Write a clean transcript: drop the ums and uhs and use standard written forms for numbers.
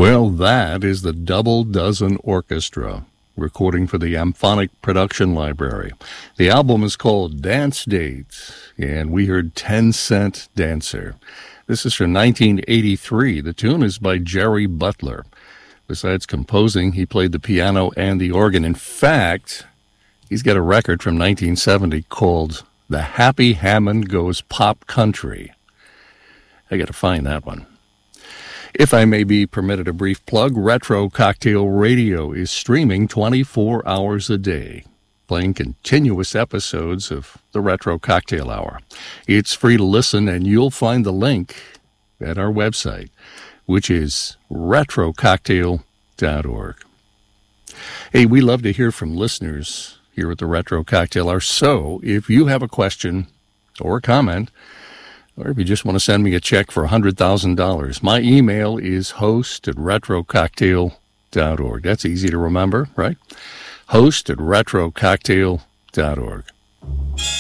Well, that is the Double Dozen Orchestra, recording for the Amphonic Production Library. The album is called Dance Dates, and we heard 10 Cent Dancer. This is from 1983. The tune is by Jerry Butler. Besides composing, he played the piano and the organ. In fact, he's got a record from 1970 called The Happy Hammond Goes Pop Country. I got to find that one. If I may be permitted a brief plug, Retro Cocktail Radio is streaming 24 hours a day, playing continuous episodes of the Retro Cocktail Hour. It's free to listen, and you'll find the link at our website, which is retrococktail.org. Hey, we love to hear from listeners here at the Retro Cocktail Hour, so if you have a question or a comment, or if you just want to send me a check for $100,000, my email is host@retrococktail.org. That's easy to remember, right? host@retrococktail.org.